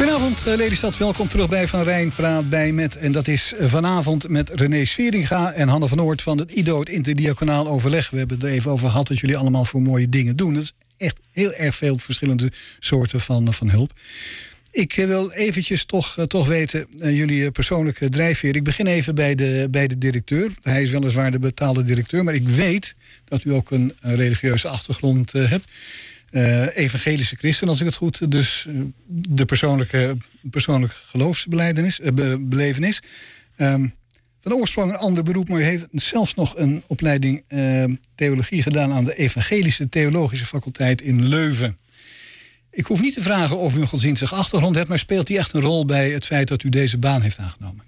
Goedenavond, Lelystad. Welkom terug bij Van Rijn Praat bij met. En dat is vanavond met René Svieringa en Hanne van Oort van het IDO, het Interdiaconaal Overleg. We hebben het er even over gehad wat jullie allemaal voor mooie dingen doen. Dat is echt heel erg veel verschillende soorten van hulp. Ik wil eventjes toch weten, jullie persoonlijke drijfveer. Ik begin even bij de directeur. Hij is weliswaar de betaalde directeur, maar ik weet dat u ook een religieuze achtergrond hebt. Evangelische christen, als ik het goed. Dus de persoonlijke geloofsbelevenis. Van oorsprong een ander beroep, maar u heeft zelfs nog een opleiding theologie gedaan aan de Evangelische Theologische Faculteit in Leuven. Ik hoef niet te vragen of u een godsdienstige achtergrond hebt, maar speelt die echt een rol bij het feit dat u deze baan heeft aangenomen?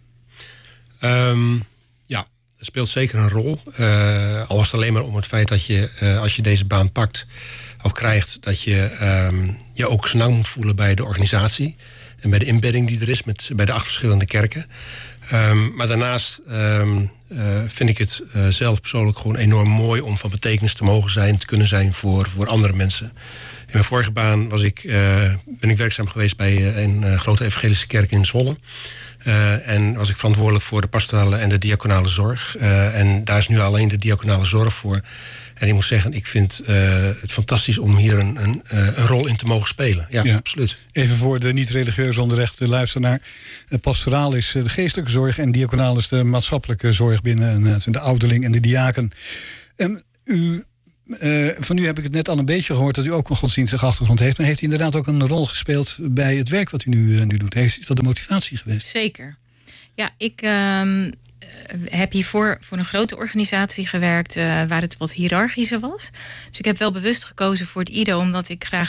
Ja, dat speelt zeker een rol. Al was het alleen maar om het feit dat je, als je deze baan pakt of krijgt, dat je je ook zo nauw moet voelen bij de organisatie en bij de inbedding die er is bij de 8 verschillende kerken. Maar daarnaast vind ik het zelf persoonlijk gewoon enorm mooi om van betekenis te kunnen zijn voor andere mensen. In mijn vorige baan ben ik werkzaam geweest bij een grote evangelische kerk in Zwolle. En was ik verantwoordelijk voor de pastorale en de diaconale zorg. En daar is nu alleen de diaconale zorg voor. En ik moet zeggen, ik vind het fantastisch om hier een rol in te mogen spelen. Ja, absoluut. Even voor de niet-religieuze onderrechte luisteraar. Pastoraal is de geestelijke zorg en diaconaal is de maatschappelijke zorg binnen. Het zijn de ouderling en de diaken. Van u heb ik het net al een beetje gehoord dat u ook een godsdienstige achtergrond heeft. Maar heeft u inderdaad ook een rol gespeeld bij het werk wat u nu doet? Is dat de motivatie geweest? Zeker. Ja, ik heb hiervoor voor een grote organisatie gewerkt waar het wat hiërarchischer was. Dus ik heb wel bewust gekozen voor het IDO, omdat ik graag